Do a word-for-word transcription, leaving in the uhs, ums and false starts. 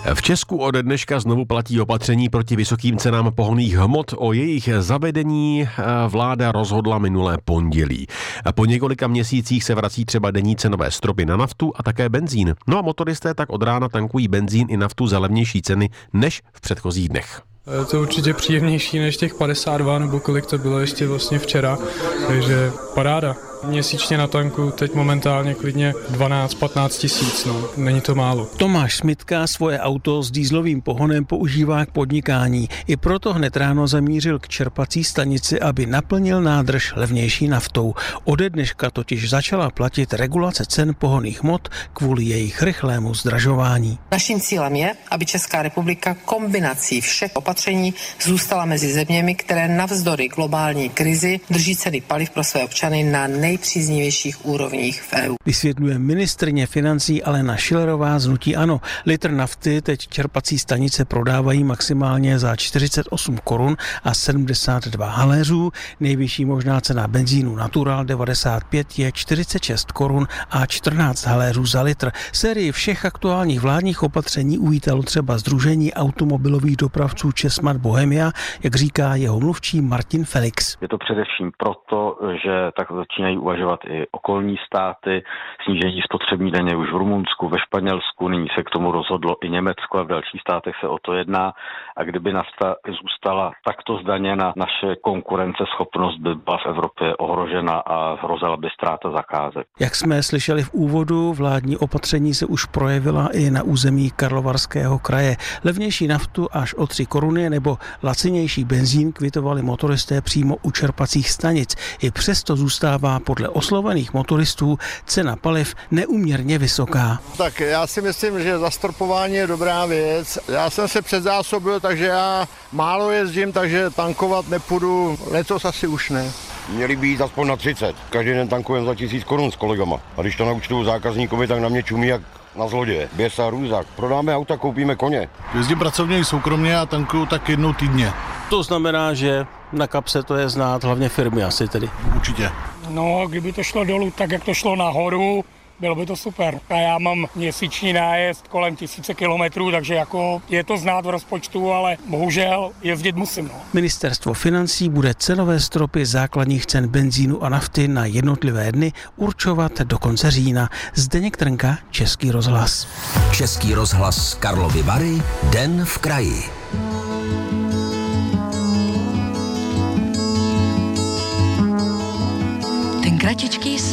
V Česku od dneška znovu platí opatření proti vysokým cenám pohonných hmot. O jejich zavedení vláda rozhodla minulé pondělí. Po několika měsících se vrací třeba denní cenové stropy na naftu a také benzín. No a motoristé tak od rána tankují benzín i naftu za levnější ceny než v předchozích dnech. Je to určitě příjemnější než těch padesát dva, nebo kolik to bylo ještě vlastně včera, takže paráda. Měsíčně na tanku teď momentálně klidně dvanáct patnáct tisíc, no, není to málo. Tomáš Smitka svoje auto s dýzlovým pohonem používá k podnikání. I proto hned ráno zamířil k čerpací stanici, aby naplnil nádrž levnější naftou. Ode dneška totiž začala platit regulace cen pohonných hmot kvůli jejich rychlému zdražování. Naším cílem je, aby Česká republika kombinací všech opatření zůstala mezi zeměmi, které navzdory globální krizi drží ceny paliv pro své občany na nej nejpříznivějších úrovních v E U. Vysvětluje ministryně financí Alena Schillerová z hnutí ANO. Litr nafty teď čerpací stanice prodávají maximálně za čtyřicet osm korun a sedmdesát dva haléřů. Nejvyšší možná cena benzínu Natural devadesát pět je čtyřicet šest korun a čtrnáct haléřů za litr. Sérii všech aktuálních vládních opatření uvítalo třeba Sdružení automobilových dopravců Česmad Bohemia, jak říká jeho mluvčí Martin Felix. Je to především proto, že tak začínají uvažovat i okolní státy, snížení spotřební daně už v Rumunsku, ve Španělsku, nyní se k tomu rozhodlo i Německo a v dalších státech se o to jedná. A kdyby nafta zůstala takto zdaněna, naše konkurenceschopnost by byla v Evropě ohrožena a hrozila by ztráta zakázek. Jak jsme slyšeli v úvodu, vládní opatření se už projevila i na území Karlovarského kraje. Levnější naftu až o tři koruny nebo lacinější benzín kvitovali motoristé přímo u čerpacích stanic. I přesto zůstává podle oslovených motoristů cena paliv neúměrně vysoká. Tak já si myslím, že zastropování je dobrá věc. Já jsem se předzásobil, takže já málo jezdím, takže tankovat nepůjdu, letos asi už ne. Měli by jít aspoň na třicet. Každý den tankujeme za tisíc korun s kolegama. A když to naučtuju zákazníkovi, tak na mě čumí jak na zloděje. Běs a růzák. Prodáme auta, koupíme koně. Jezdím pracovně i soukromně a tankuju tak jednou týdně. To znamená, že na kapse to je znát hlavně firmy asi tedy. Určitě. No, kdyby to šlo dolů tak, jak to šlo nahoru, bylo by to super. A já mám měsíční nájezd kolem tisíce kilometrů, takže jako je to znát v rozpočtu, ale bohužel jezdit musím. No. Ministerstvo financí bude cenové stropy základních cen benzínu a nafty na jednotlivé dny určovat do konce října. Zdeněk Trnka, Český rozhlas. Český rozhlas Karlovy Vary, Den v kraji. Ten kratičký